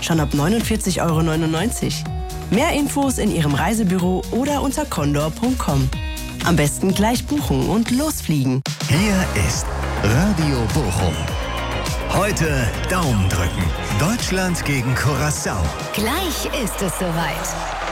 schon ab 49,99 €. Mehr Infos in Ihrem Reisebüro oder unter condor.com. Am besten gleich buchen und losfliegen. Hier ist Radio Bochum. Heute Daumen drücken. Deutschland gegen Curaçao. Gleich ist es soweit.